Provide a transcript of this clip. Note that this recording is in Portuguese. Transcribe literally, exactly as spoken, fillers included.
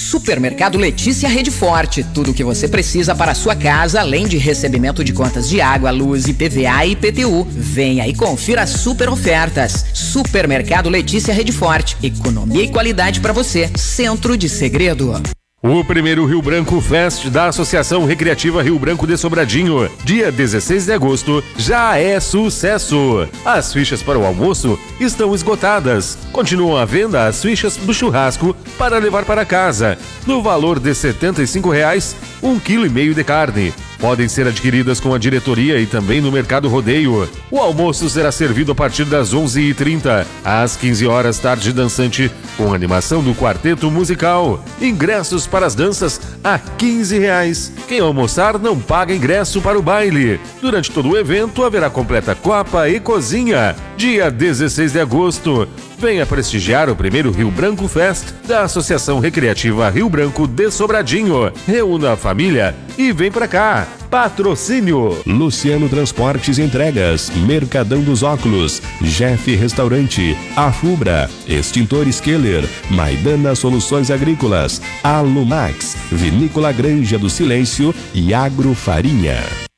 Supermercado Letícia Rede Forte. Tudo o que você precisa para a sua casa, além de recebimento de contas de água, luz, I P V A e I P T U. Venha e confira as super ofertas. Supermercado Letícia Rede Forte. Economia e qualidade para você. Centro de Segredo. O primeiro Rio Branco Fest da Associação Recreativa Rio Branco de Sobradinho, dia dezesseis de agosto, já é sucesso. As fichas para o almoço estão esgotadas. Continuam à venda as fichas do churrasco para levar para casa, no valor de setenta e cinco reais, um quilo e meio de carne. Podem ser adquiridas com a diretoria e também no Mercado Rodeio. O almoço será servido a partir das onze e trinta, às quinze horas, tarde dançante, com animação do quarteto musical. Ingressos para as danças a quinze reais. Quem almoçar não paga ingresso para o baile. Durante todo o evento haverá completa copa e cozinha. Dia dezesseis de agosto. Venha prestigiar o primeiro Rio Branco Fest da Associação Recreativa Rio Branco de Sobradinho. Reúna a família e vem pra cá. Patrocínio Luciano Transportes e Entregas, Mercadão dos Óculos, Jeff Restaurante, Afubra, Extintores Keller, Maidana Soluções Agrícolas, Alumax, Vinícola Granja do Silêncio e Agrofarinha.